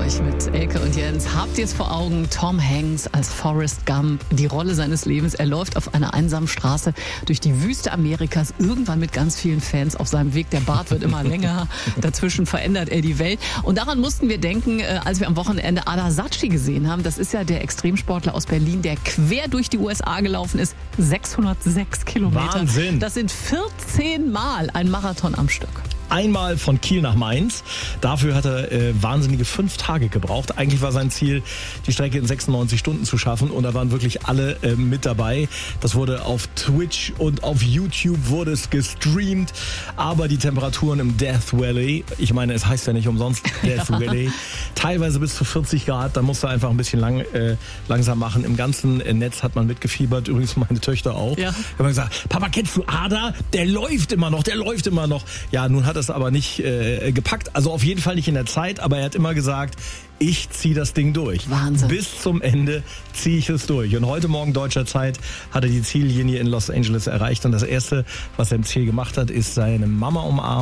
euch mit Elke und Jens. Habt ihr es vor Augen? Tom Hanks als Forrest Gump, die Rolle seines Lebens. Er läuft auf einer einsamen Straße durch die Wüste Amerikas, irgendwann mit ganz vielen Fans auf seinem Weg. Der Bart wird immer länger, dazwischen verändert er die Welt. Und daran mussten wir denken, als wir am Wochenende Ada Sacchi gesehen haben. Das ist ja der Extremsportler aus Berlin, der quer durch die USA gelaufen ist. 606 Kilometer. Wahnsinn! Das sind 14 Mal ein Marathon am Stück. Einmal von Kiel nach Mainz. Dafür hat er wahnsinnige 5 Tage gebraucht. Eigentlich war sein Ziel, die Strecke in 96 Stunden zu schaffen. Und da waren wirklich alle mit dabei. Das wurde auf Twitch und auf YouTube wurde es gestreamt. Aber die Temperaturen im Death Valley, ich meine, es heißt ja nicht umsonst Death Valley, teilweise bis zu 40 Grad. Da musst du einfach ein bisschen langsam machen. Im ganzen Netz hat man mitgefiebert. Übrigens meine Töchter auch. Ja. Da haben gesagt, Papa, kennst du Ada? Der läuft immer noch. Ja, nun hat es aber nicht gepackt. Also auf jeden Fall nicht in der Zeit, aber er hat immer gesagt, ich ziehe das Ding durch. Wahnsinn. Bis zum Ende ziehe ich es durch. Und heute Morgen deutscher Zeit hat er die Ziellinie in Los Angeles erreicht. Und das Erste, was er im Ziel gemacht hat, ist seine Mama umarmt.